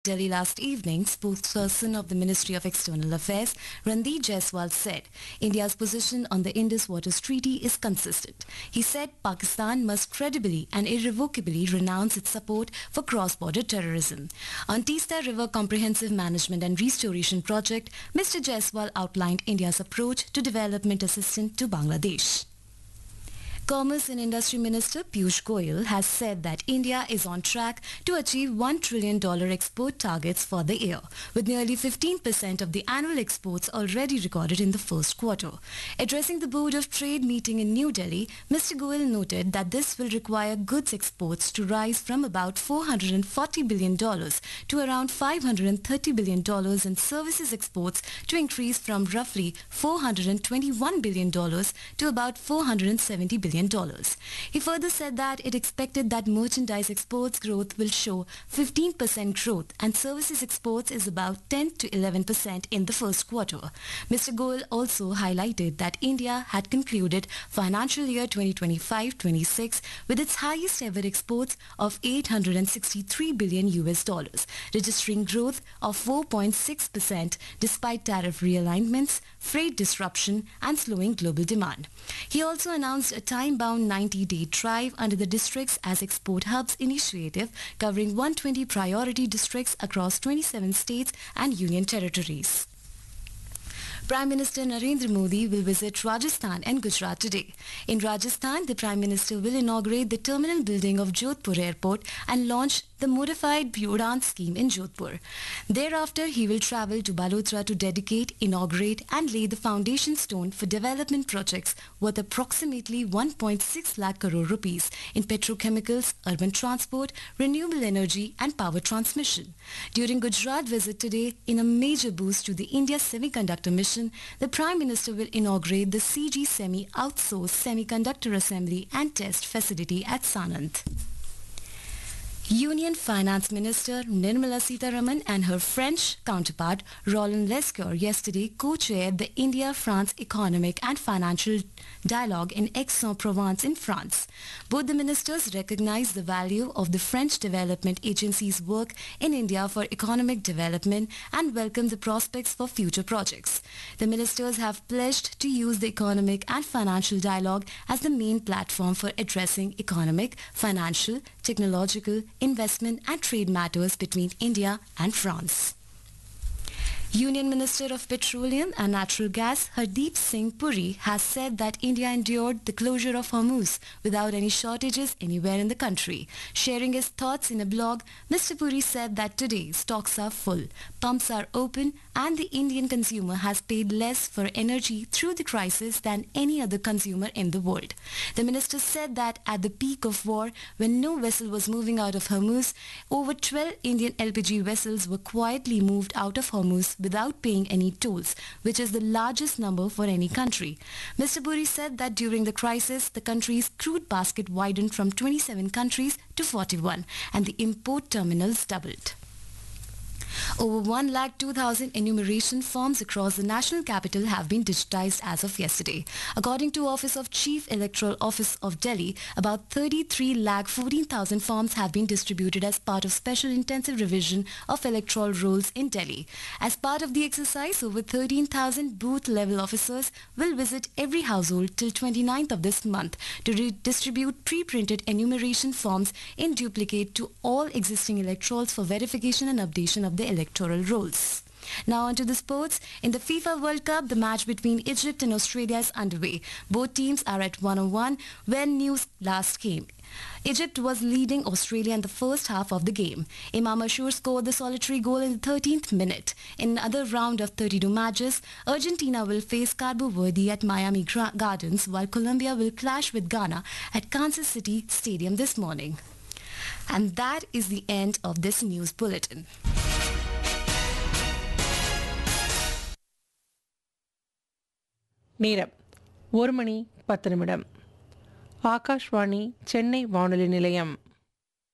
Delhi last evening, spokesperson of the Ministry of External Affairs, Randeep Jaiswal said India's position on the Indus Waters Treaty is consistent. He said Pakistan must credibly and irrevocably renounce its support for cross-border terrorism. On Teesta River Comprehensive Management and Restoration Project, Mr. Jaiswal outlined India's approach to development assistance to Bangladesh. Commerce and Industry Minister Piyush Goyal has said that India is on track to achieve $1 trillion export targets for the year, with nearly 15% of the annual exports already recorded in the first quarter. Addressing the Board of Trade meeting in New Delhi, Mr. Goyal noted that this will require goods exports to rise from about $440 billion to around $530 billion and services exports to increase from roughly $421 billion to about $470 billion. He further said that it expected that merchandise exports growth will show 15% growth and services exports is about 10 to 11% in the first quarter. Mr. Goyal also highlighted that India had concluded financial year 2025-26 with its highest ever exports of 863 billion US dollars, registering growth of 4.6% despite tariff realignments, freight disruption and slowing global demand. He also announced a time-bound 90-day drive under the Districts as Export Hubs initiative covering 120 priority districts across 27 states and union territories. Prime Minister Narendra Modi will visit Rajasthan and Gujarat today. In Rajasthan, the Prime Minister will inaugurate the terminal building of Jodhpur Airport and launch the modified Udaan scheme in Jodhpur. Thereafter, he will travel to Balotra to dedicate, inaugurate and lay the foundation stone for development projects worth approximately 1.6 lakh crore rupees in petrochemicals, urban transport, renewable energy and power transmission. During Gujarat visit today, in a major boost to the India Semiconductor Mission, the Prime Minister will inaugurate the CG Semi outsourced semiconductor assembly and test facility at Sanand. Union Finance Minister Nirmala Sitharaman and her French counterpart Roland Lescure yesterday co-chaired the India-France Economic and Financial Dialogue in Aix-en-Provence in France. Both the ministers recognized the value of the French Development Agency's work in India for economic development and welcomed the prospects for future projects. The ministers have pledged to use the Economic and Financial Dialogue as the main platform for addressing economic, financial, technological, investment and trade matters between India and France. Union Minister of Petroleum and Natural Gas Hardeep Singh Puri has said that India endured the closure of Hormuz without any shortages anywhere in the country. Sharing his thoughts in a blog, Mr. Puri said that today stocks are full, pumps are open and the Indian consumer has paid less for energy through the crisis than any other consumer in the world. The minister said that at the peak of war, when no vessel was moving out of Hormuz, over 12 Indian LPG vessels were quietly moved out of Hormuz without paying any tolls, which is the largest number for any country. Mr. Puri said that during the crisis, the country's crude basket widened from 27 countries to 41 and the import terminals doubled. Over 102,000 enumeration forms across the national capital have been digitized as of yesterday. According to Office of Chief Electoral Office of Delhi, about 33,14,000 forms have been distributed as part of special intensive revision of electoral rolls in Delhi. As part of the exercise, over 13,000 booth-level officers will visit every household till 29th of this month to distribute pre-printed enumeration forms in duplicate to all existing electorals for verification and updation of the electoral rolls. Now on to the sports. In the FIFA World Cup, the match between Egypt and Australia is underway. Both teams are at 1-1 when news last came. Egypt was leading Australia in the first half of the game. Imam Ashur scored the solitary goal in the 13th minute. In another round of 32 matches, Argentina will face Cabo Verde at Miami Gardens, while Colombia will clash with Ghana at Kansas City Stadium this morning. And that is the end of this news bulletin. நேரம் 1 மணி 10 நிமிடம். ஆகாஷ்வாணி சென்னை வானொலி நிலையம்.